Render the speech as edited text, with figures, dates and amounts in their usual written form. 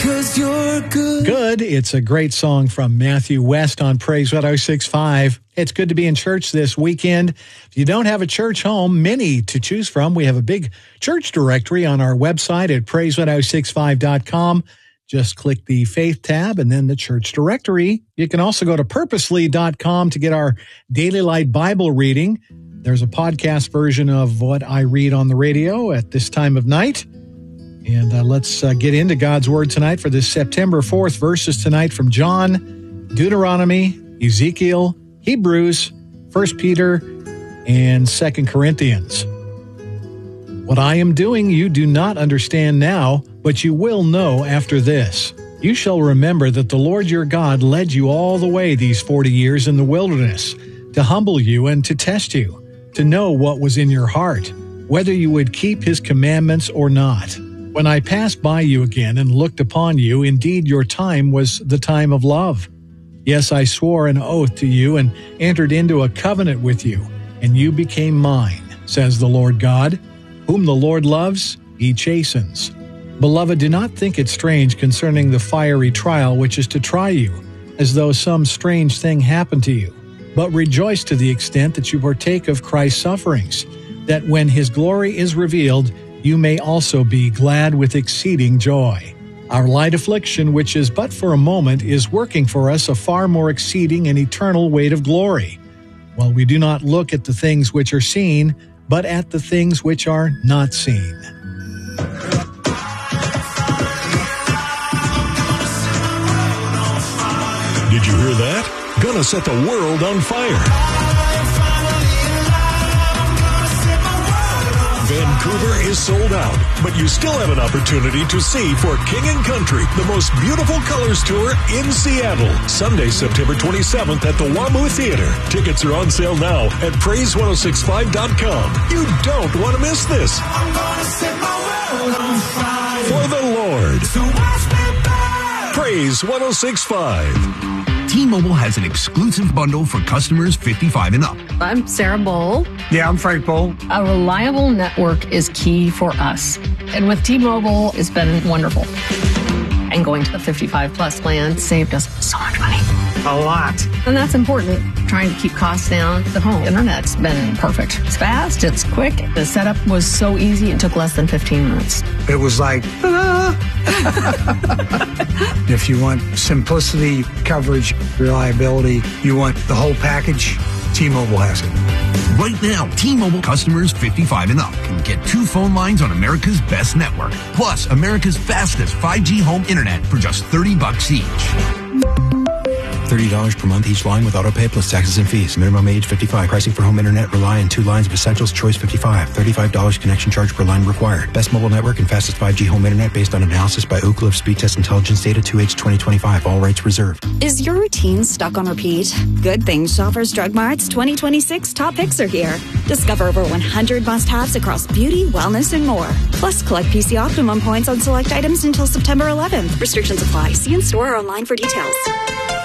'cause you're good. Good. It's a great song from Matthew West on Praise 106.5. It's good to be in church this weekend. If you don't have a church home, many to choose from, we have a big church directory on our website at praise1065.com. Just click the Faith tab and then the church directory. You can also go to purposely.com to get our Daily Light Bible reading. There's a podcast version of what I read on the radio at this time of night. And let's get into God's Word tonight for this September 4th. Verses tonight from John, Deuteronomy, Ezekiel, Hebrews, 1 Peter, and 2 Corinthians. What I am doing you do not understand now, but you will know after this. You shall remember that the Lord your God led you all the way these 40 years in the wilderness, to humble you and to test you, to know what was in your heart, whether you would keep his commandments or not. When I passed by you again and looked upon you, indeed your time was the time of love. Yes, I swore an oath to you and entered into a covenant with you, and you became mine, says the Lord God. Whom the Lord loves, he chastens. Beloved, do not think it strange concerning the fiery trial which is to try you, as though some strange thing happened to you. But rejoice to the extent that you partake of Christ's sufferings, that when his glory is revealed, you may also be glad with exceeding joy. Our light affliction, which is but for a moment, is working for us a far more exceeding and eternal weight of glory. While we do not look at the things which are seen, but at the things which are not seen. Did you hear that? Gonna set the world on fire. Vancouver is sold out, but you still have an opportunity to see For King and Country, the most beautiful colors tour in Seattle, Sunday, September 27th at the WAMU Theater. Tickets are on sale now at praise1065.com. You don't want to miss this. I'm gonna set my world on fire. For the Lord. So watch me burn. Praise 106.5. T-Mobile has an exclusive bundle for customers 55 and up. I'm Sarah Bowl. Yeah, I'm Frank Bowl. A reliable network is key for us. And with T-Mobile, it's been wonderful. And going to the 55 plus plan saved us so much money. A lot. And that's important. Trying to keep costs down. The home internet's been perfect. It's fast, it's quick. The setup was so easy, it took less than 15 minutes. It was like, If you want simplicity, coverage, reliability, you want the whole package, T-Mobile has it. Right now, T-Mobile customers 55 and up can get 2 phone lines on America's best network, plus America's fastest 5G home internet for just $30 each. $30 per month each line with autopay plus taxes and fees. Minimum age 55. Pricing for home internet rely on 2 lines of essentials. Choice 55. $35 connection charge per line required. Best mobile network and fastest 5G home internet based on analysis by Ookla of Speed Test Intelligence data 2H 2025. All rights reserved. Is your routine stuck on repeat? Good Things Shoppers Drug Mart's 2026 top picks are here. Discover over 100 must-haves across beauty, wellness, and more. Plus, collect PC Optimum points on select items until September 11th. Restrictions apply. See in store or online for details.